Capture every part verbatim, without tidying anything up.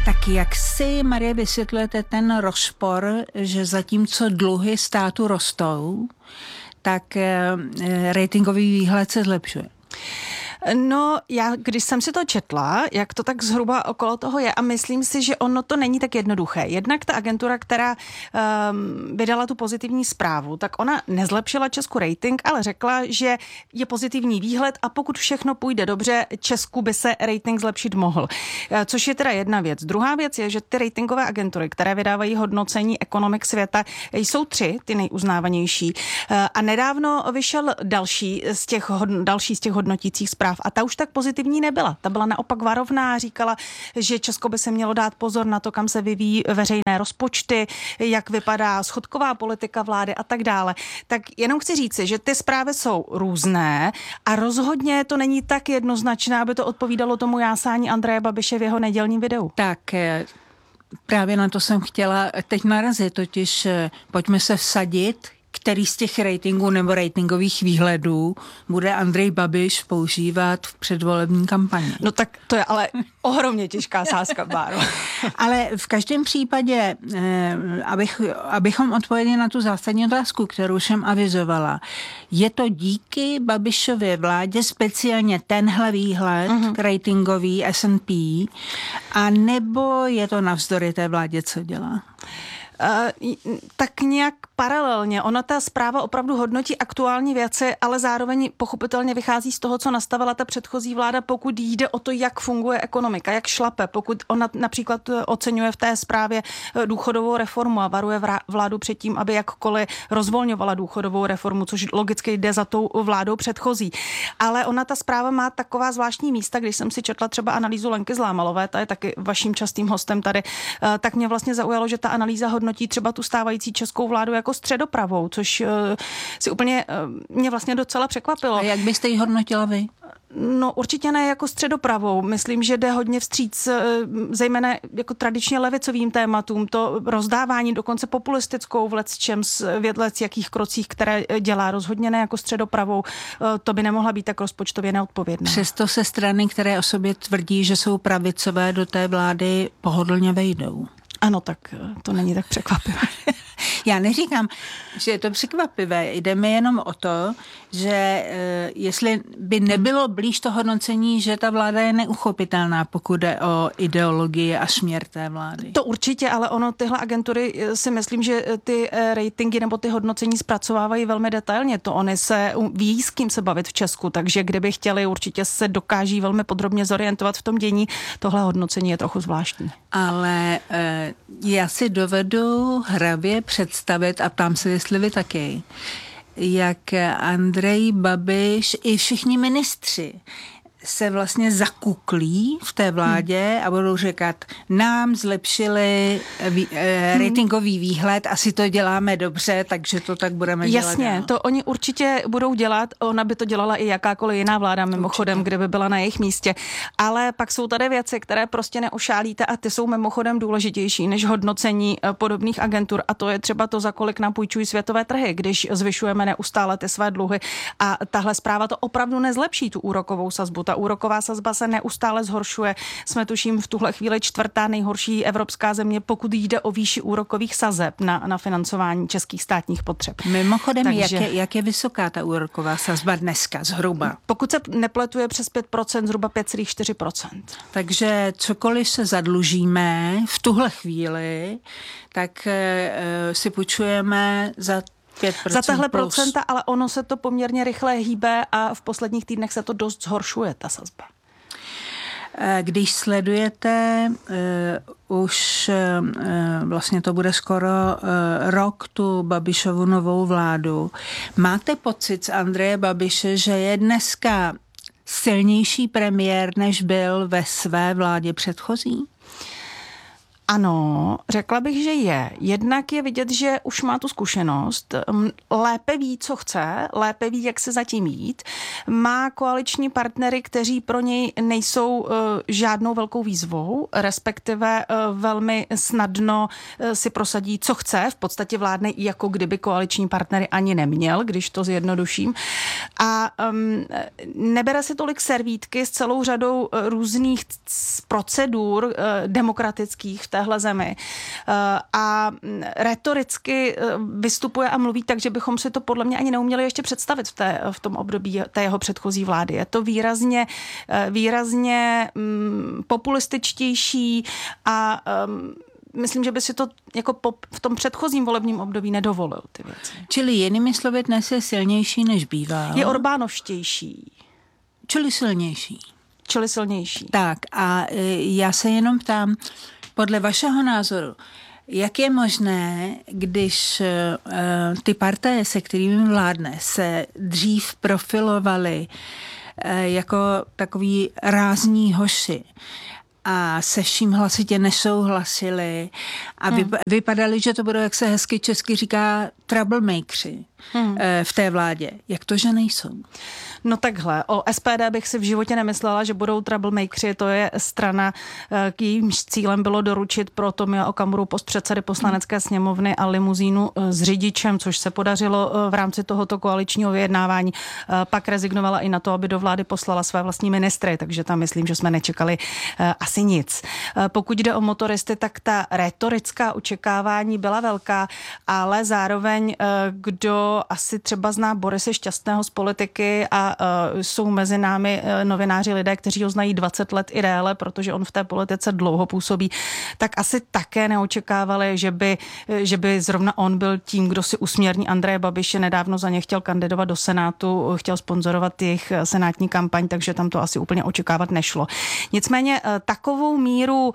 Tak jak si, Marie, vysvětlujete ten rozpor, že zatímco dluhy státu rostou, tak e, ratingový výhled se zlepšuje? No, já, když jsem si to četla, jak to tak zhruba okolo toho je a myslím si, že ono to není tak jednoduché. Jednak ta agentura, která um, vydala tu pozitivní zprávu, tak ona nezlepšila Česku rating, ale řekla, že je pozitivní výhled a pokud všechno půjde dobře, Česku by se rating zlepšit mohl. Což je teda jedna věc. Druhá věc je, že ty ratingové agentury, které vydávají hodnocení ekonomik světa, jsou tři, ty nejuznávanější. A nedávno vyšel další z těch, další z těch hodnotících zpráv a ta už tak pozitivní nebyla. Ta byla naopak varovná, říkala, že Česko by se mělo dát pozor na to, kam se vyvíjí veřejné rozpočty, jak vypadá schodková politika vlády a tak dále. Tak jenom chci říci, že ty zprávy jsou různé a rozhodně to není tak jednoznačné, aby to odpovídalo tomu jásání Andreje Babiše v jeho nedělním videu. Tak právě na to jsem chtěla teď narazit, totiž pojďme se vsadit, který z těch ratingů nebo ratingových výhledů bude Andrej Babiš používat v předvolební kampani. No tak to je ale ohromně těžká sázka, Báro. Ale v každém případě, abych, abychom odpověděli na tu zásadní otázku, kterou jsem avizovala, je to díky Babišově vládě speciálně tenhle výhled uh-huh. ratingový S and P, a nebo je to navzdory té vládě, co dělá? Uh, tak nějak paralelně. Ona ta zpráva opravdu hodnotí aktuální věci, ale zároveň pochopitelně vychází z toho, co nastavila ta předchozí vláda, pokud jde o to, jak funguje ekonomika, jak šlape. Pokud ona například oceňuje v té zprávě důchodovou reformu a varuje vládu před tím, aby jakkoliv rozvolňovala důchodovou reformu, což logicky jde za tou vládou předchozí. Ale ona ta zpráva má taková zvláštní místa, když jsem si četla třeba analýzu Lenky Zlámalové, ta je taky vaším častým hostem tady, tak mě vlastně zaujalo, že ta analýza hodnotí třeba tu stávající českou vládu jako středopravou, což uh, si úplně uh, mě vlastně docela překvapilo. A jak byste ji hodnotila vy? No určitě ne jako středopravou. Myslím, že jde hodně vstříc uh, zejména jako tradičně levicovým tématům, to rozdávání dokonce populistickou v lecčem v jakých krocích, které dělá, rozhodně ne jako středopravou. Uh, to by nemohla být tak rozpočtově neodpovědná. Přesto se strany, které o sobě tvrdí, že jsou pravicové, do té vlády pohodlně vejdou. Ano, tak to není tak překvapivé. Já neříkám, že je to překvapivé. Jde mi jenom o to, že e, jestli by nebylo blíž to hodnocení, že ta vláda je neuchopitelná, pokud jde o ideologii a směr té vlády. To určitě, ale ono tyhle agentury si myslím, že ty ratingy nebo ty hodnocení zpracovávají velmi detailně. To oni se ví, s kým se bavit v Česku, takže kdyby chtěli, určitě se dokáží velmi podrobně zorientovat v tom dění. Tohle hodnocení je trochu zvláštní. Ale e, já si dovedu hravě představit, a ptám se, jestli vy taky, jak Andrej Babiš i všichni ministři se vlastně zakuklí v té vládě hmm. a budou říkat, nám zlepšili vý, eh, ratingový výhled, asi to děláme dobře, takže to tak budeme dělat. Jasně, to oni určitě budou dělat, ona by to dělala i jakákoliv jiná vláda mimochodem, určitě. Kdyby byla na jejich místě, ale pak jsou tady věci, které prostě neušálíte a ty jsou mimochodem důležitější než hodnocení podobných agentur a to je třeba to, za kolik nám půjčují světové trhy, když zvyšujeme neustále ty své dluhy a tahle zpráva to opravdu nezlepší tu úrokovou sazbu. Ta úroková sazba se neustále zhoršuje. Jsme tuším v tuhle chvíli čtvrtá nejhorší evropská země, pokud jde o výši úrokových sazeb na, na financování českých státních potřeb. Mimochodem, Takže, jak, je, jak je vysoká ta úroková sazba dneska zhruba? Pokud se nepletuje přes pět procent, zhruba pět celá čtyři procenta. Takže cokoliv se zadlužíme v tuhle chvíli, tak e, si půjčujeme za za tahle plus. Procenta, ale ono se to poměrně rychle hýbe a v posledních týdnech se to dost zhoršuje, ta sazba. Když sledujete uh, už uh, vlastně to bude skoro uh, rok tu Babišovu novou vládu, máte pocit z Andreje Babiše, že je dneska silnější premiér, než byl ve své vládě předchozí? Ano, řekla bych, že je. Jednak je vidět, že už má tu zkušenost, lépe ví, co chce, lépe ví, jak se zatím jít. Má koaliční partnery, kteří pro něj nejsou uh, žádnou velkou výzvou, respektive uh, velmi snadno uh, si prosadí, co chce. V podstatě vládne i jako kdyby koaliční partnery ani neměl, když to zjednoduším. A um, nebere si tolik servítky s celou řadou uh, různých procedur uh, demokratických v téhle zemi. A retoricky vystupuje a mluví tak, že bychom si to podle mě ani neuměli ještě představit v, té, v tom období té jeho předchozí vlády. Je to výrazně, výrazně um, populističtější a um, myslím, že by si to jako po, v tom předchozím volebním období nedovolil ty věci. Čili jinými slovy dnes je silnější, než bývá. Je Orbánovštější. Čili silnější. Čili silnější. Tak a já se jenom ptám, podle vašeho názoru, jak je možné, když uh, ty partaje, se kterými vládne, se dřív profilovaly uh, jako takový rázní hoši a se vším hlasitě nesouhlasili a hmm. vypadali, že to budou, jak se hezky česky říká, troublemakeri hmm. uh, v té vládě. Jak to, že nejsou? No takhle, o S P D bych si v životě nemyslela, že budou troublemakeri, to je strana, k jejímž cílem bylo doručit pro Tomia Okamuru post předsedy poslanecké sněmovny a limuzínu s řidičem, což se podařilo v rámci tohoto koaličního vyjednávání. Pak rezignovala i na to, aby do vlády poslala své vlastní ministry, takže tam myslím, že jsme nečekali asi nic. Pokud jde o motoristy, tak ta retorická očekávání byla velká, ale zároveň kdo asi třeba zná Borise Šťastného z politiky a uh, jsou mezi námi uh, novináři lidé, kteří ho znají dvacet let i déle, protože on v té politice dlouho působí, tak asi také neočekávali, že by, že by zrovna on byl tím, kdo si usměrní Andreje Babiše. Nedávno za ně chtěl kandidovat do Senátu, chtěl sponzorovat jejich senátní kampaň, takže tam to asi úplně očekávat nešlo. Nicméně uh, takovou míru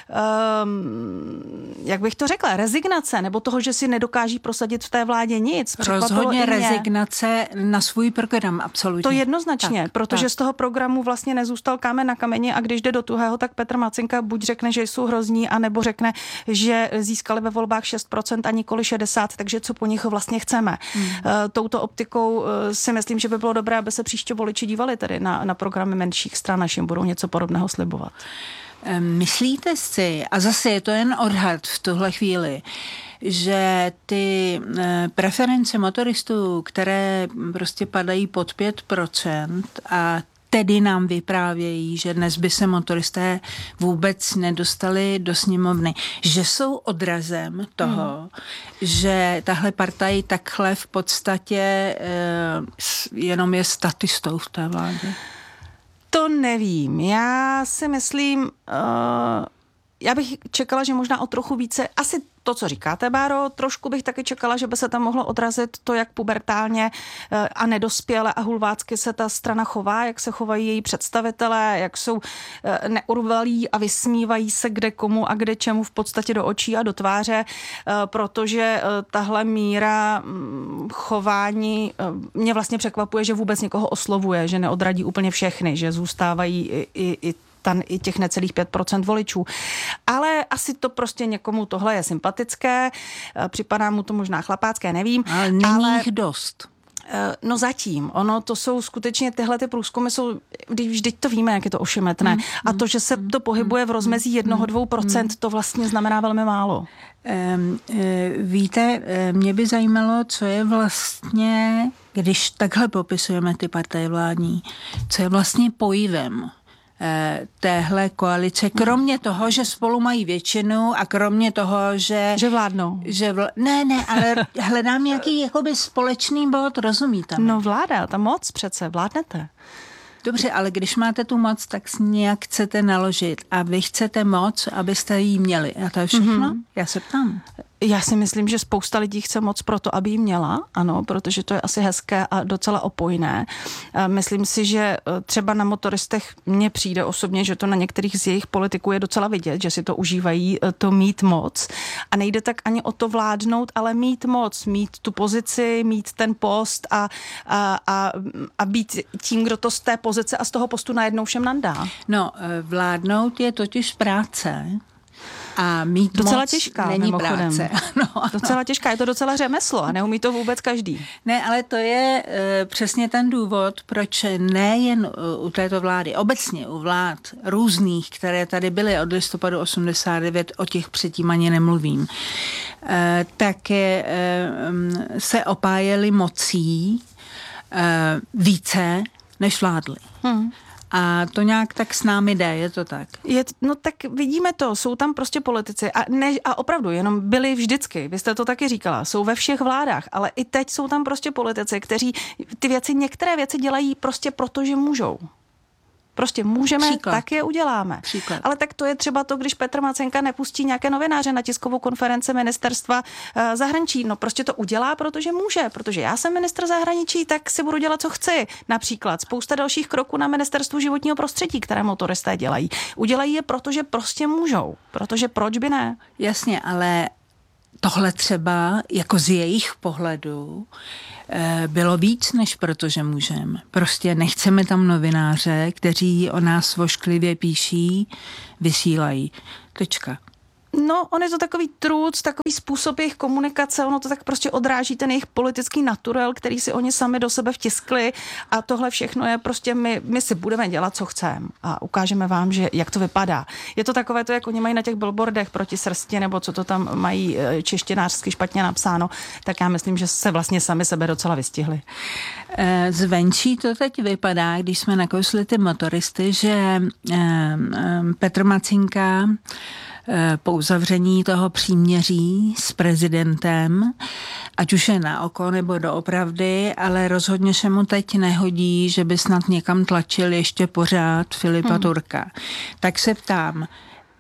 Um, jak bych to řekla, rezignace, nebo toho, že si nedokáží prosadit v té vládě nic. Rozhodně rezignace na svůj program, absolutně. To jednoznačně, tak, protože tak. z toho programu vlastně nezůstal kámen na kameni a když jde do tuhého, tak Petr Macinka buď řekne, že jsou hrozní, anebo řekne, že získali ve volbách šest procent a nikoli šedesát, takže co po nich vlastně chceme. Hmm. Uh, touto optikou uh, si myslím, že by bylo dobré, aby se příště voliči dívali tedy na, na programy menších stran, až jim budou něco podobného slibovat. Myslíte si, a zase je to jen odhad v tuhle chvíli, že ty preference motoristů, které prostě padají pod pět procent a tedy nám vyprávějí, že dnes by se motoristé vůbec nedostali do sněmovny, že jsou odrazem toho, hmm. že tahle partaj takhle v podstatě eh, jenom je statistou v té vládě? To nevím. Já si myslím, uh, já bych čekala, že možná o trochu více, asi to, co říkáte, Báro, trošku bych taky čekala, že by se tam mohlo odrazit to, jak pubertálně a nedospěle a hulvácky se ta strana chová, jak se chovají její představitelé, jak jsou neurvalí a vysmívají se kde komu a kde čemu v podstatě do očí a do tváře, protože tahle míra chování mě vlastně překvapuje, že vůbec někoho oslovuje, že neodradí úplně všechny, že zůstávají i, i, i tam i těch necelých pět procent voličů. Ale asi to prostě někomu tohle je sympatické, připadá mu to možná chlapácké, nevím. Ale není ale jich dost. No zatím. Ono to jsou skutečně tyhle ty průzkumy jsou, vždyť to víme, jak je to ošemetné. Mm, a to, že se to pohybuje v rozmezí jednoho dvou procent, to vlastně znamená velmi málo. Um, víte, mě by zajímalo, co je vlastně, když takhle popisujeme ty partaje vládní, co je vlastně pojivem téhle koalice, kromě toho, že spolu mají většinu a kromě toho, že... Že vládnou. Že vl... Ne, ne, ale hledám nějaký jakoby společný bod, rozumíte? No vláda, ta moc přece, vládnete. Dobře, ale když máte tu moc, tak s nějak chcete naložit a vy chcete moc, abyste ji měli. A to je všechno? Mm-hmm. Já se ptám. Já si myslím, že spousta lidí chce moc proto, aby ji měla, ano, protože to je asi hezké a docela opojné. Myslím si, že třeba na motoristech mně přijde osobně, že to na některých z jejich politiků je docela vidět, že si to užívají, to mít moc. A nejde tak ani o to vládnout, ale mít moc, mít tu pozici, mít ten post a, a, a, a být tím, kdo to z té pozice a z toho postu najednou všem nandá. No, vládnout je totiž práce. A mít docela moc těžká, není mimochodem. práce. No, no. Docela těžká, je to docela řemeslo a neumí to vůbec každý. Ne, ale to je e, přesně ten důvod, proč nejen u této vlády, obecně u vlád různých, které tady byly od listopadu osmdesát devět, o těch předtím ani nemluvím, e, tak e, se opájeli mocí e, více, než vládli. Hmm. A to nějak tak s námi jde, je to tak? Je, no tak vidíme to, jsou tam prostě politici a, ne, a opravdu jenom byli vždycky, vy jste to taky říkala, jsou ve všech vládách, ale i teď jsou tam prostě politici, kteří ty věci, některé věci dělají prostě proto, že můžou. Prostě můžeme, Příklad. tak je uděláme. Příklad. Ale tak to je třeba to, když Petr Macenka nepustí nějaké novináře na tiskovou konferenci ministerstva uh, zahraničí. No prostě to udělá, protože může. Protože já jsem ministr zahraničí, tak si budu dělat, co chci. Například spousta dalších kroků na ministerstvu životního prostředí, které motoristé dělají. Udělají je, protože prostě můžou. Protože proč by ne? Jasně, ale tohle třeba jako z jejich pohledu bylo víc, než protože můžeme. Prostě nechceme tam novináře, kteří o nás vošklivě píší, vysílají. Tečka. No, on je to takový truc, takový způsob jejich komunikace, ono to tak prostě odráží ten jejich politický naturel, který si oni sami do sebe vtiskli a tohle všechno je prostě, my, my si budeme dělat, co chceme a ukážeme vám, že jak to vypadá. Je to takové to, jak oni mají na těch billboardech proti srsti, nebo co to tam mají češtinářsky špatně napsáno, tak já myslím, že se vlastně sami sebe docela vystihli. Zvenčí to teď vypadá, když jsme nakousli ty motoristy, že Petr Macinka po uzavření toho příměří s prezidentem, ať už je na oko nebo doopravdy, ale rozhodně se mu teď nehodí, že by snad někam tlačil ještě pořád Filipa hmm. Turka. Tak se ptám,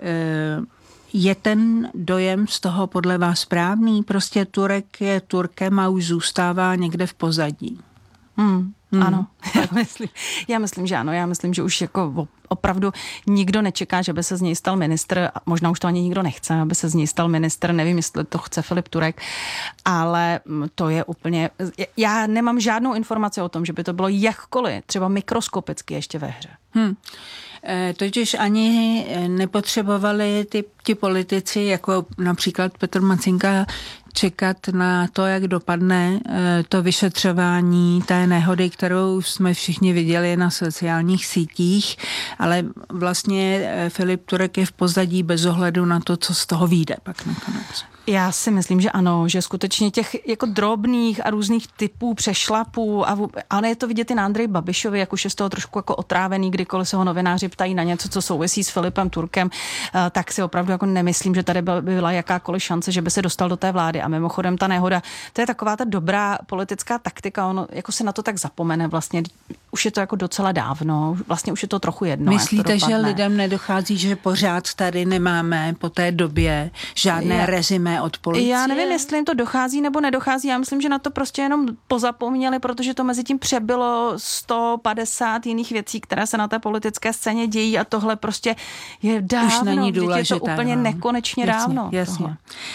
je ten dojem z toho podle vás správný? Prostě Turek je Turkem a už zůstává někde v pozadí. Hmm. Hmm. Ano, já myslím, já myslím, že ano. Já myslím, že už jako opravdu nikdo nečeká, že by se z něj stal ministr, možná už to ani nikdo nechce, aby se z něj stal ministr, nevím, jestli to chce Filip Turek, ale to je úplně, já nemám žádnou informaci o tom, že by to bylo jakkoliv, třeba mikroskopicky ještě ve hře. Hmm. Totiž ani nepotřebovali ty, ti politici, jako například Petr Macinka, čekat na to, jak dopadne to vyšetřování té nehody, kterou jsme všichni viděli na sociálních sítích, ale vlastně Filip Turek je v pozadí bez ohledu na to, co z toho vyjde pak nakonec. Já si myslím, že ano, že skutečně těch jako drobných a různých typů přešlapů, a ale je to vidět i na Andreji Babišovi, jak už je z toho trošku jako otrávený, kdykoliv se ho novináři ptají na něco, co souvisí s Filipem Turkem, tak si opravdu jako nemyslím, že tady byla jakákoliv šance, že by se dostal do té vlády. A mimochodem ta nehoda, to je taková ta dobrá politická taktika, ono jako se na to tak zapomene vlastně. Už je to jako docela dávno, vlastně už je to trochu jedno. Myslíte, že lidem nedochází, že pořád tady nemáme po té době žádné já, rezime od policie? Já nevím, jestli jim to dochází nebo nedochází. Já myslím, že na to prostě jenom pozapomněli, protože to mezi tím přebylo sto padesát jiných věcí, které se na té politické scéně dějí a tohle prostě je dávno. Už není důležité. Je to úplně no. nekonečně jasně, dávno. Jasně.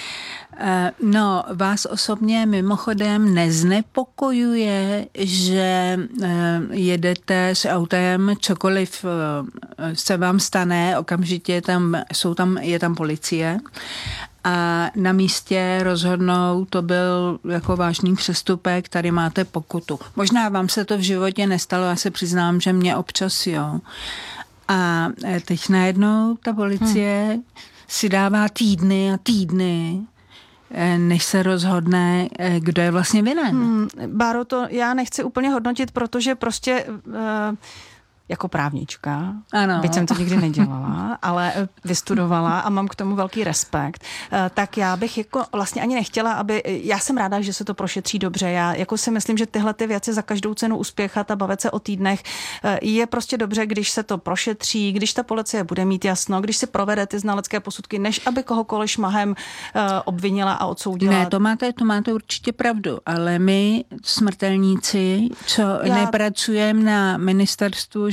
No, vás osobně mimochodem neznepokojuje, že jedete s autem, cokoliv se vám stane, okamžitě tam, jsou tam, je tam policie a na místě rozhodnou, to byl jako vážný přestupek, tady máte pokutu. Možná vám se to v životě nestalo, já se přiznám, že mě občas jo. A teď najednou ta policie hmm. si dává týdny a týdny, než se rozhodne, kdo je vlastně vinen. Hmm, Báro, to já nechci úplně hodnotit, protože prostě uh, jako právnička, ano. byť jsem to nikdy nedělala, ale vystudovala a mám k tomu velký respekt, uh, tak já bych jako vlastně ani nechtěla, aby, já jsem ráda, že se to prošetří dobře, já jako si myslím, že tyhle ty věci za každou cenu uspěchat a bavit se o týdnech uh, je prostě dobře, když se to prošetří, když ta policie bude mít jasno, když si provede ty znalecké posudky, než aby kohokoliv šmahem uh, obvinila a odsoudila. Ne, to máte, to máte určitě pravdu, ale my smrtelníci, co já... nepracujeme na ministerstvu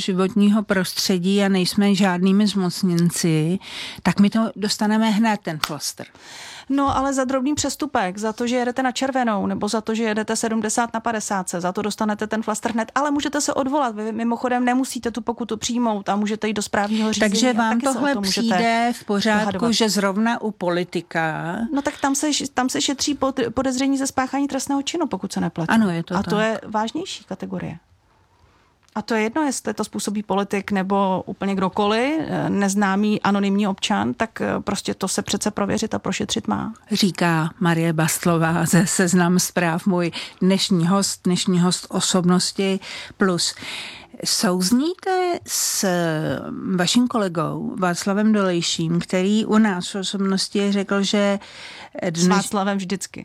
životního prostředí a nejsme žádnými zmocněnci, tak my to dostaneme hned ten flaster. No, ale za drobný přestupek, za to, že jedete na červenou, nebo za to, že jedete sedmdesát na padesát, za to dostanete ten flaster hned, ale můžete se odvolat. Vy mimochodem nemusíte tu pokutu přijmout a můžete jít do správního řízení. Takže vám tohle to přijde v pořádku, dohadovat. Že zrovna u politika... No tak tam se, tam se šetří podezření ze spáchání trestného činu, pokud se nepletu. Ano, je to A tak. to je vážnější kategorie. A to je jedno, jestli to způsobí politik nebo úplně kdokoliv, neznámý anonymní občan, tak prostě to se přece prověřit a prošetřit má. Říká Marie Bastlová ze Seznam zpráv, můj dnešní host, dnešní host Osobnosti plus. Souzníte s vaším kolegou Václavem Dolejším, který u nás v Osobnosti řekl, že... Dneš... S Václavem vždycky.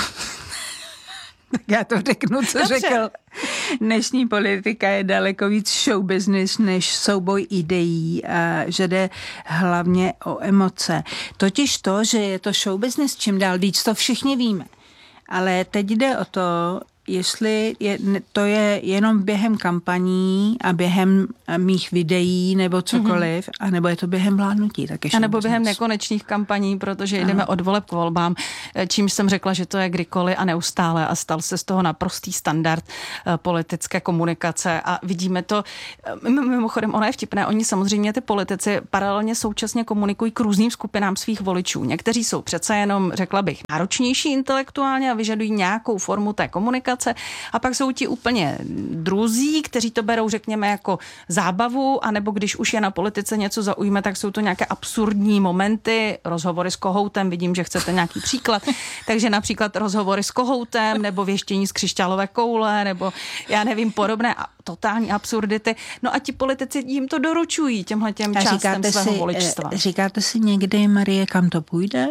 Tak já to řeknu, co Dobře. řekl. Dnešní politika je daleko víc show business než souboj ideí a že jde hlavně o emoce. Totiž to, že je to show business, čím dál víc, to všichni víme. Ale teď jde o to, jestli je, to je jenom během kampaní a během mých videí nebo cokoliv, mm-hmm. a nebo je to během vládnutí. Tak a nebo během nekonečných kampaní, protože ano. jdeme od voleb k volbám, čímž jsem řekla, že to je kdykoliv a neustále a stal se z toho naprostý standard politické komunikace a vidíme to, mimochodem ono je vtipné, oni samozřejmě ty politici paralelně současně komunikují k různým skupinám svých voličů. Někteří jsou přece jenom, řekla bych, náročnější intelektuálně a vyžadují nějakou formu té komunikace. A pak jsou ti úplně druzí, kteří to berou, řekněme, jako zábavu, anebo když už je na politice něco zaujme, tak jsou to nějaké absurdní momenty, rozhovory s kohoutem, vidím, že chcete nějaký příklad, takže například rozhovory s kohoutem, nebo věštění z křišťálové koule, nebo já nevím, podobné a totální absurdity. No a ti politici jim to doručují těmhletěm částem svého si, voličstva. Říkáte si někdy, Marie, kam to půjde?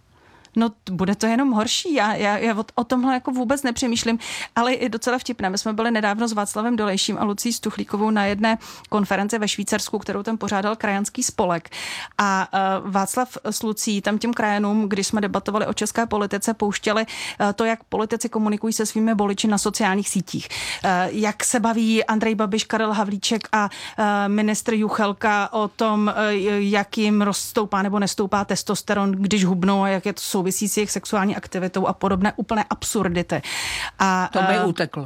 No, bude to jenom horší. Já, já, já o, o tomhle jako vůbec nepřemýšlím, ale je docela vtipné. My jsme byli nedávno s Václavem Dolejším a Lucí Stuchlíkovou na jedné konferenci ve Švýcarsku, kterou tam pořádal krajanský spolek. A uh, Václav s Lucí tam těm krajanům, když jsme debatovali o české politice, pouštěli uh, to, jak politici komunikují se svými voliči na sociálních sítích. Uh, jak se baví Andrej Babiš, Karel Havlíček a uh, ministr Juchelka o tom, uh, jak jim rozstoupá nebo nestoupá testosteron, když hubnou a jak je to souvisí s jejich sexuální aktivitou a podobné úplné absurdity. A, to by uh, uteklo.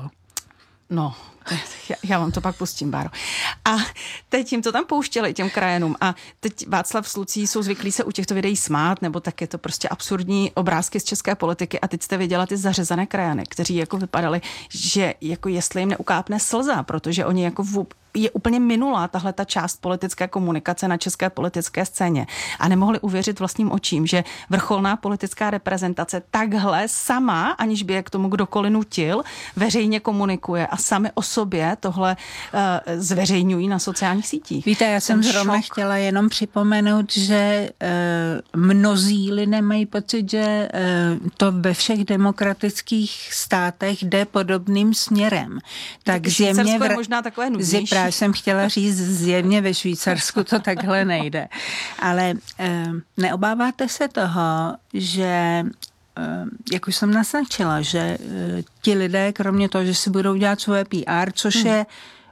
No, já, já vám to pak pustím, Báro. A teď jim to tam pouštěli, těm krajanům. A teď Václav s Lucí jsou zvyklí se u těchto videí smát, nebo tak je to prostě absurdní obrázky z české politiky. A teď jste viděla ty zařezané krajany, kteří jako vypadali, že jako jestli jim neukápne slza, protože oni jako vůb, je úplně minulá tahle ta část politické komunikace na české politické scéně. A nemohli uvěřit vlastním očím, že vrcholná politická reprezentace takhle sama, aniž by je k tomu kdokoliv nutil, veřejně komunikuje a sami o sobě tohle uh, zveřejňují na sociálních sítích. Víte, já jsem Ten zrovna šok. chtěla jenom připomenout, že uh, mnozí lidé mají pocit, že uh, to ve všech demokratických státech jde podobným směrem. Tak zjevně vr... je možná takové nudnější. Já jsem chtěla říct, zjevně ve Švýcarsku to takhle nejde. Ale e, neobáváte se toho, že, e, jak už jsem naznačila, že e, ti lidé, kromě toho, že si budou dělat svoje P R, což hmm. je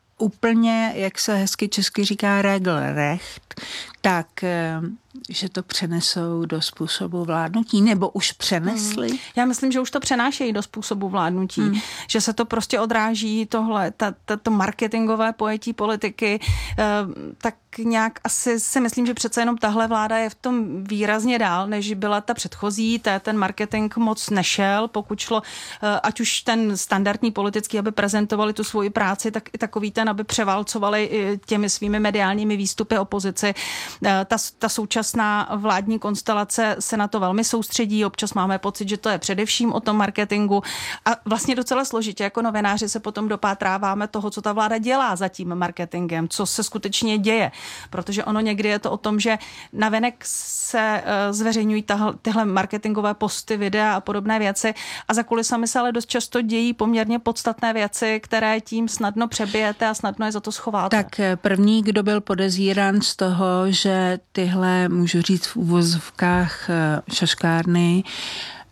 úplně, jak se hezky česky říká, regelrecht, tak e, že to přenesou do způsobu vládnutí, nebo už přenesli? Hmm. Já myslím, že už to přenášejí do způsobu vládnutí. Hmm. Že se to prostě odráží tohle, ta, ta, to marketingové pojetí politiky, eh, tak nějak asi si myslím, že přece jenom tahle vláda je v tom výrazně dál, než byla ta předchozí, ta, ten marketing moc nešel, pokud šlo, eh, ať už ten standardní politický, aby prezentovali tu svoji práci, tak i takový ten, aby převálcovali těmi svými mediálními výstupy opozici. Eh, ta, ta současná vládní konstelace se na to velmi soustředí, občas máme pocit, že to je především o tom marketingu a vlastně docela složitě jako novináři se potom dopátráváme toho, co ta vláda dělá za tím marketingem, co se skutečně děje, protože ono někdy je to o tom, že navenek se uh, zveřejňují tahle, tyhle marketingové posty, videa a podobné věci a za kulisami se ale dost často dějí poměrně podstatné věci, které tím snadno přebijete a snadno je za to schováte. Tak první, kdo byl podezírán z toho, že tyhle, můžu říct v uvozovkách, šaškárny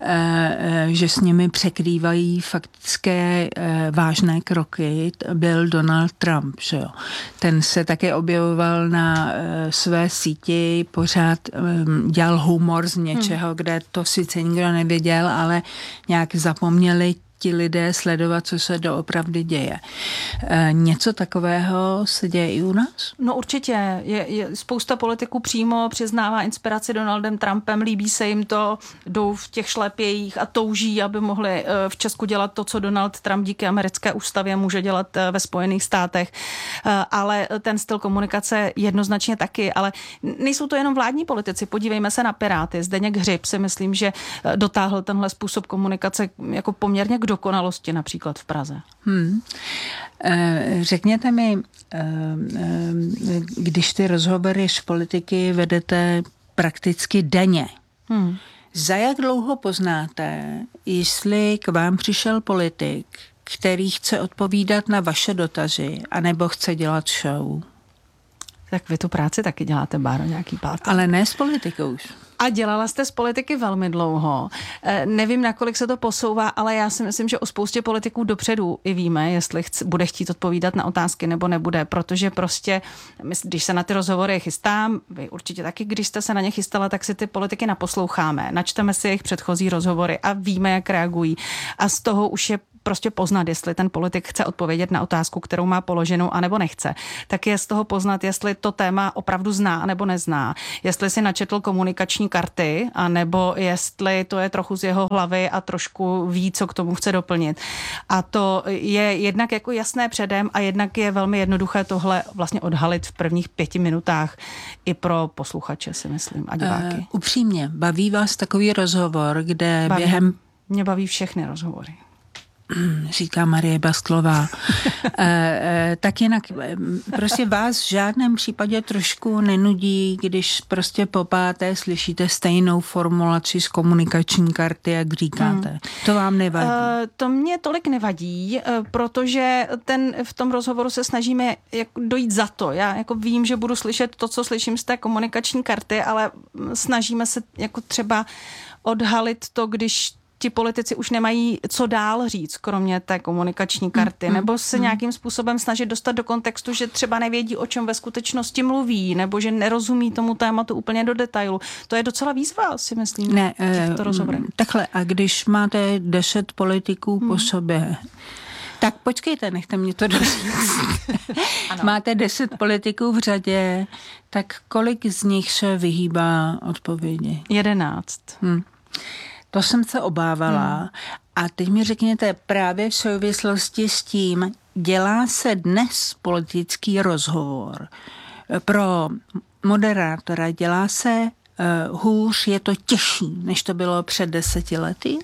že s nimi překrývají faktické vážné kroky, byl Donald Trump. Že jo. Ten se také objevoval na své síti, pořád dělal humor z něčeho, hmm. kde to sice nikdo nevěděl, ale nějak zapomněli ti lidé sledovat, co se doopravdy děje. E, něco takového se děje i u nás? No určitě. Je, je, spousta politiků přímo přiznává inspiraci Donaldem Trumpem, líbí se jim to, jdou v těch šlépějích a touží, aby mohli v Česku dělat to, co Donald Trump díky americké ústavě může dělat ve Spojených státech. Ale ten styl komunikace jednoznačně taky. Ale nejsou to jenom vládní politici. Podívejme se na Piráty. Zdeněk Hřib si myslím, že dotáhl tenhle způsob komunikace jako poměrně k dokonalosti například v Praze. Hmm. Řekněte mi, když ty rozhovory z politiky vedete prakticky denně, hmm. za jak dlouho poznáte, jestli k vám přišel politik, který chce odpovídat na vaše dotazy, anebo chce dělat show? Tak vy tu práci taky děláte, Báro, nějaký pátek. Ale ne s politikou už. A dělala jste z politiky velmi dlouho. E, nevím, nakolik se to posouvá, ale já si myslím, že o spoustě politiků dopředu i víme, jestli chc, bude chtít odpovídat na otázky nebo nebude, protože prostě, když se na ty rozhovory chystám, vy určitě taky, když jste se na ně chystala, tak si ty politiky naposloucháme, načteme si jejich předchozí rozhovory a víme, jak reagují. A z toho už je prostě poznat, jestli ten politik chce odpovědět na otázku, kterou má položenou, anebo nechce. Tak je z toho poznat, jestli to téma opravdu zná, nebo nezná. Jestli si načetl komunikační karty, anebo jestli to je trochu z jeho hlavy a trošku ví, co k tomu chce doplnit. A to je jednak jako jasné předem a jednak je velmi jednoduché tohle vlastně odhalit v prvních pěti minutách i pro posluchače, si myslím, a diváky. Uh, upřímně, baví vás takový rozhovor, kde baví, během... Mě baví všechny rozhovory. Říká Marie Bastlová. e, e, tak jinak, prostě vás v žádném případě trošku nenudí, když prostě po páté slyšíte stejnou formulaci z komunikační karty, jak říkáte. Hmm. To vám nevadí? E, to mě tolik nevadí, protože ten, v tom rozhovoru se snažíme jako dojít za to. Já jako vím, že budu slyšet to, co slyším z té komunikační karty, ale snažíme se jako třeba odhalit to, když ti politici už nemají co dál říct, kromě té komunikační karty, mm, nebo se mm. nějakým způsobem snažit dostat do kontextu, že třeba nevědí, o čem ve skutečnosti mluví, nebo že nerozumí tomu tématu úplně do detailu. To je docela výzva, si myslím, ne, v těchto rozhovorech. Takhle, a když máte deset politiků mm. po sobě, tak počkejte, nechte mě to doříct. Máte deset politiků v řadě, tak kolik z nich se vyhýbá odpovědi? Jedenáct. Hmm. To jsem se obávala. Hmm. A teď mi řekněte, právě v souvislosti s tím, dělá se dnes politický rozhovor pro moderátora, dělá se uh, hůř, je to těžší, než to bylo před deseti lety?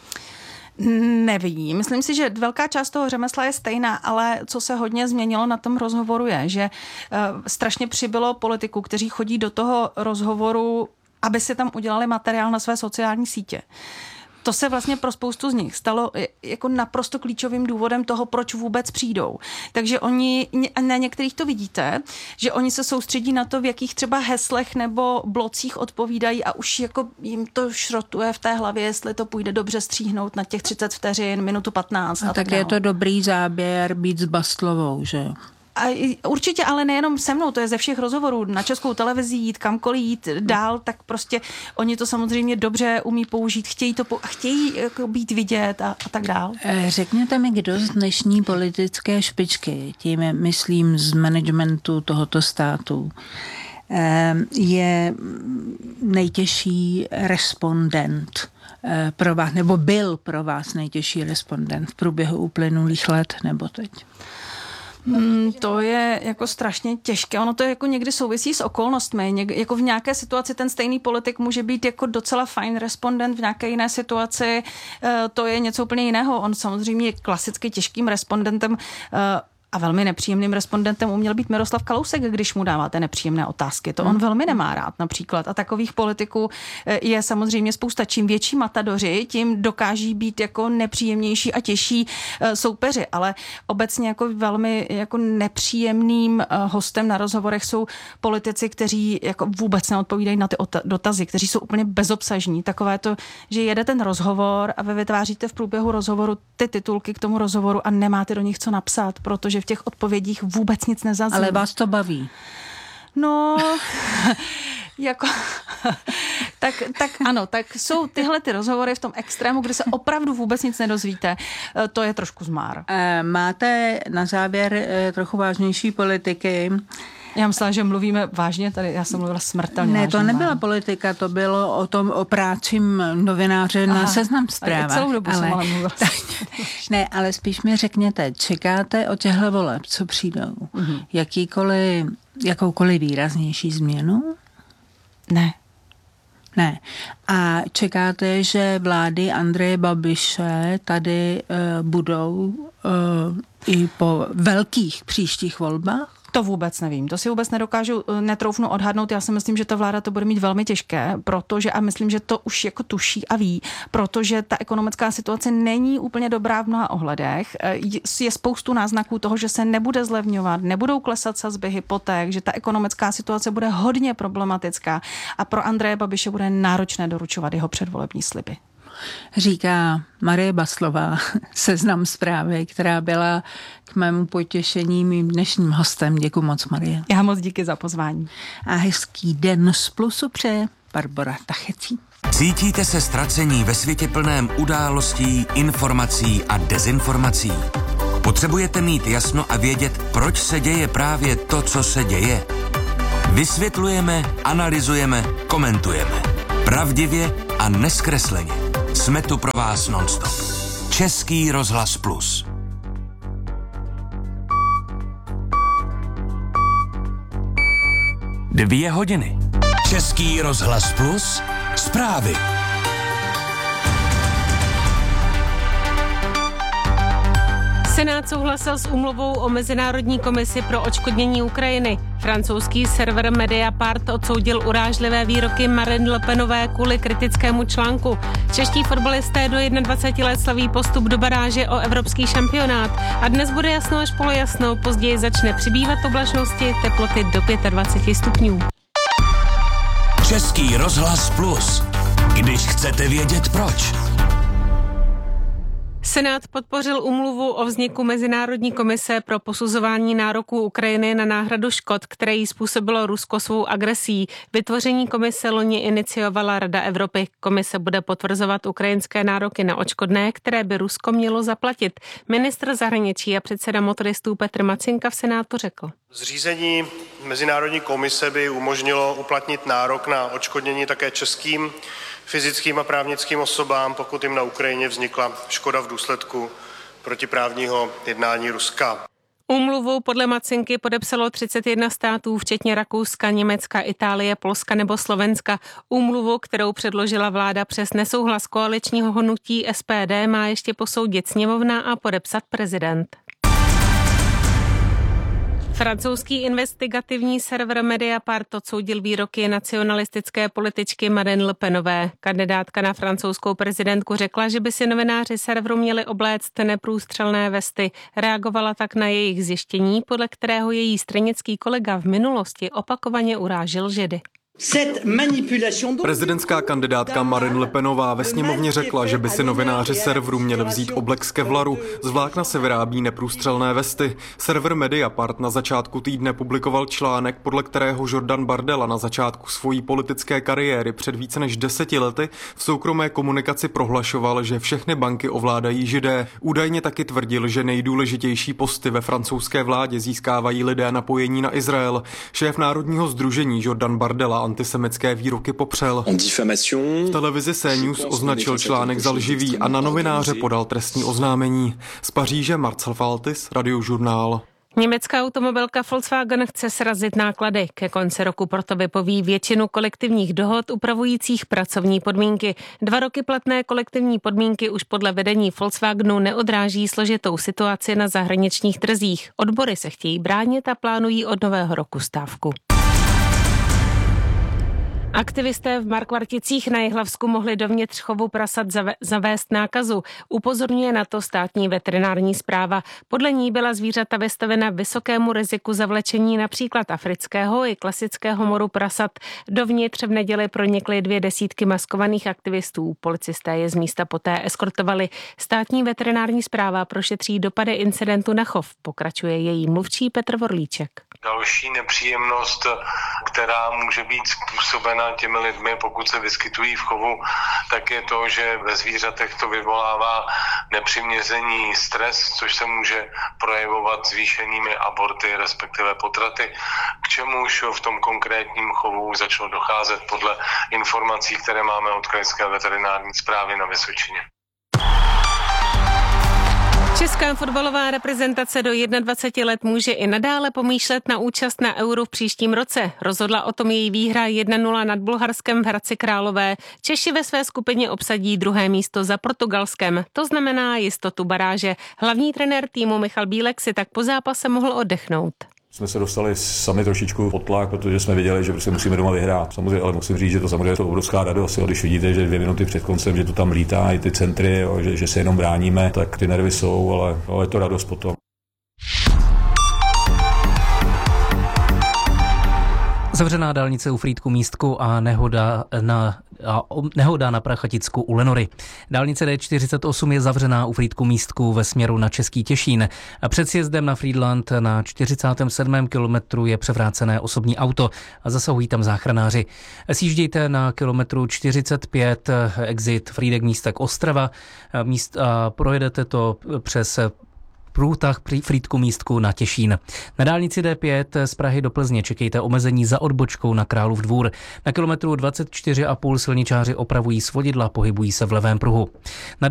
Nevím. Myslím si, že velká část toho řemesla je stejná, ale co se hodně změnilo na tom rozhovoru je, že uh, strašně přibylo politiků, kteří chodí do toho rozhovoru, aby si tam udělali materiál na své sociální sítě. To se vlastně pro spoustu z nich stalo jako naprosto klíčovým důvodem toho, proč vůbec přijdou. Takže oni, na některých to vidíte, že oni se soustředí na to, v jakých třeba heslech nebo blocích odpovídají a už jako jim to šrotuje v té hlavě, jestli to půjde dobře stříhnout na těch třicet vteřin, minutu patnáct. A, a tak tak je to dobrý záběr být s Bastlovou, že jo? A určitě, ale nejenom se mnou, to je ze všech rozhovorů, na Českou televizi jít, kamkoliv jít dál, tak prostě oni to samozřejmě dobře umí použít, chtějí to po, chtějí jako být vidět a, a tak dál. Řekněte mi, kdo z dnešní politické špičky, tím myslím z managementu tohoto státu, je nejtěžší respondent pro vás, nebo byl pro vás nejtěžší respondent v průběhu uplynulých let nebo teď? Hmm, to je jako strašně těžké. Ono to je jako někdy souvisí s okolnostmi. Něk, jako v nějaké situaci ten stejný politik může být jako docela fajn respondent, v nějaké jiné situaci uh, to je něco úplně jiného. On samozřejmě je klasicky těžkým respondentem uh, A velmi nepříjemným respondentem uměl být Miroslav Kalousek, když mu dáváte nepříjemné otázky. To on velmi nemá rád například. A takových politiků je samozřejmě spousta. Čím větší matadoři, tím dokáží být jako nepříjemnější a těžší soupeři. Ale obecně jako velmi jako nepříjemným hostem na rozhovorech jsou politici, kteří jako vůbec neodpovídají na ty dotazy, kteří jsou úplně bezobsažní. Takové to, že jede ten rozhovor a vy vytváříte v průběhu rozhovoru ty titulky k tomu rozhovoru a nemáte do nich co napsat, protože v těch odpovědích vůbec nic nezazní. Ale vás to baví? No, jako, tak, tak ano, tak jsou tyhle ty rozhovory v tom extrému, kde se opravdu vůbec nic nedozvíte. To je trošku zmár. Máte na závěr trochu vážnější politiky. Já myslela, že mluvíme vážně tady, já jsem mluvila smrtelně Ne, vážně. to nebyla vážně. Politika, to bylo o tom, o prácím novináře na Seznam Zprávách. Celou dobu ale, jsem ale mluvila. Ne, ale spíš mi řekněte, čekáte od těchto voleb, co přijdou, mm-hmm. jakýkoliv, jakoukoliv výraznější změnu? Ne. Ne. A čekáte, že vlády Andreje Babiše tady uh, budou uh, i po velkých příštích volbách? To vůbec nevím, to si vůbec nedokážu, netroufnu odhadnout. Já si myslím, že ta vláda to bude mít velmi těžké, protože a myslím, že to už jako tuší a ví, protože ta ekonomická situace není úplně dobrá v mnoha ohledech. Je spoustu náznaků toho, že se nebude zlevňovat, nebudou klesat sazby hypoték, že ta ekonomická situace bude hodně problematická a pro Andreje Babiše bude náročné doručovat jeho předvolební sliby. Říká Marie Baslová, Seznam Zprávy, která byla k mému potěšení mým dnešním hostem. Děkuji moc, Marie. Já moc díky za pozvání. A hezký den z Plusu přeje Barbora Tachecí. Cítíte se ztracení ve světě plném událostí, informací a dezinformací? Potřebujete mít jasno a vědět, proč se děje právě to, co se děje? Vysvětlujeme, analyzujeme, komentujeme. Pravdivě a nezkresleně. Jsme tu pro vás nonstop. Český rozhlas Plus. Dvě hodiny. Český rozhlas Plus. Zprávy. Senát souhlasil s úmluvou o Mezinárodní komisi pro odškodnění Ukrajiny. Francouzský server Mediapart odsoudil urážlivé výroky Marine Le Penové kvůli kritickému článku. Čeští fotbalisté do dvacet jedna let slaví postup do baráže o evropský šampionát. A dnes bude jasno až polojasno, později začne přibývat oblačnosti, teploty do dvacet pět stupňů. Český rozhlas Plus. Když chcete vědět proč. Senát podpořil úmluvu o vzniku Mezinárodní komise pro posuzování nároků Ukrajiny na náhradu škod, které jí způsobilo Rusko svou agresí. Vytvoření komise loni iniciovala Rada Evropy. Komise bude potvrzovat ukrajinské nároky na odškodné, které by Rusko mělo zaplatit. Ministr zahraničí a předseda motoristů Petr Macinka v Senátu řekl. Zřízení Mezinárodní komise by umožnilo uplatnit nárok na odškodnění také českým fyzickým a právnickým osobám, pokud jim na Ukrajině vznikla škoda v důsledku protiprávního jednání Ruska. Úmluvu podle Macinky podepsalo třicet jedna států, včetně Rakouska, Německa, Itálie, Polska nebo Slovenska. Úmluvu, kterou předložila vláda přes nesouhlas koaličního hnutí S P D, má ještě posoudit sněmovna a podepsat prezident. Francouzský investigativní server Mediapart odsoudil výroky nacionalistické političky Marine Le Penové. Kandidátka na francouzskou prezidentku řekla, že by si novináři serveru měli obléct neprůstřelné vesty. Reagovala tak na jejich zjištění, podle kterého její stranický kolega v minulosti opakovaně urážel Židy. Prezidentská kandidátka Marine Le Penová ve sněmovně řekla, že by si novináři serveru měli vzít oblek z kevlaru, z vlákna se vyrábí neprůstřelné vesty. Server Mediapart na začátku týdne publikoval článek, podle kterého Jordan Bardella na začátku svojí politické kariéry před více než deseti lety v soukromé komunikaci prohlašoval, že všechny banky ovládají Židé. Údajně taky tvrdil, že nejdůležitější posty ve francouzské vládě získávají lidé napojení na Izrael. Šéf Národního sdružení Jordan Bardella antisemické výroky popřel. V televizi C News označil článek za lživý a na novináře podal trestní oznámení. Z Paříže Marcel Faltis, Radiožurnál. Německá automobilka Volkswagen chce srazit náklady. Ke konci roku proto vypoví většinu kolektivních dohod upravujících pracovní podmínky. Dva roky platné kolektivní podmínky už podle vedení Volkswagenu neodráží složitou situaci na zahraničních trzích. Odbory se chtějí bránit a plánují od nového roku stávku. Aktivisté v Markvarticích na Jihlavsku mohli dovnitř chovu prasat zavést nákazu. Upozorňuje na to státní veterinární správa. Podle ní byla zvířata vystavena vysokému riziku zavlečení například afrického i klasického moru prasat. Dovnitř v neděli pronikly dvě desítky maskovaných aktivistů. Policisté je z místa poté eskortovali. Státní veterinární správa prošetří dopady incidentu na chov. Pokračuje její mluvčí Petr Vorlíček. Další nepříjemnost, která může být způsobena těmi lidmi, pokud se vyskytují v chovu, tak je to, že ve zvířatech to vyvolává nepřiměřený stres, což se může projevovat zvýšenými aborty, respektive potraty, k čemuž v tom konkrétním chovu začalo docházet podle informací, které máme od Krajské veterinární správy na Vysočině. Česká fotbalová reprezentace do dvaceti jedna let může i nadále pomýšlet na účast na Euru v příštím roce. Rozhodla o tom její výhra jedna nula nad Bulharskem v Hradci Králové. Češi ve své skupině obsadí druhé místo za Portugalskem. To znamená jistotu baráže. Hlavní trenér týmu Michal Bílek si tak po zápase mohl oddechnout. Jsme se dostali sami trošičku pod tlak, protože jsme věděli, že prostě musíme doma vyhrát. Samozřejmě, ale musím říct, že to samozřejmě je to obrovská radost, když vidíte, že dvě minuty před koncem, že to tam lítá i ty centry, jo, že, že se jenom bráníme, tak ty nervy jsou, ale, ale je to radost potom. Zavřená dálnice u Frýdku Místku a nehoda na, a nehoda na Prachaticku u Lenory. Dálnice D čtyřicet osm je zavřená u Frýdku Místku ve směru na Český Těšín. A před sjezdem na Frýdlant na čtyřicátém sedmém kilometru je převrácené osobní auto a zasahují tam záchranáři. Sjíždějte na kilometru čtyřicet pět exit Frýdek Místek Ostrava míst a projedete to přes průtah Frýdku Místku na Těšín. Na dálnici D pět z Prahy do Plzně čekejte omezení za odbočkou na Králův Dvůr. Na kilometru dvacet čtyři a půl silničáři opravují svodidla, pohybují se v levém pruhu. Na